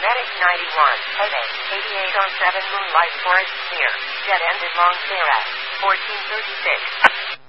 Medic 91, headache, 88 on 7 Moonlight Forest near, dead end in Long Sarah, 1436.